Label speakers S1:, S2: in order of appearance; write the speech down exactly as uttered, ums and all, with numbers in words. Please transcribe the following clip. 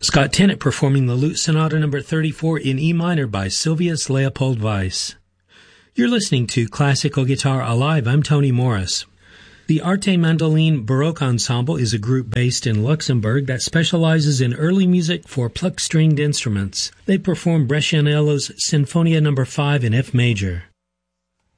S1: Scott Tennant performing the Lute Sonata number thirty-four in E minor by Sylvius Leopold Weiss. You're listening to Classical Guitar Alive. I'm Tony Morris. The Arte Mandoline Baroque Ensemble is a group based in Luxembourg that specializes in early music for plucked stringed instruments. They perform Brescianella's Sinfonia number five in F major.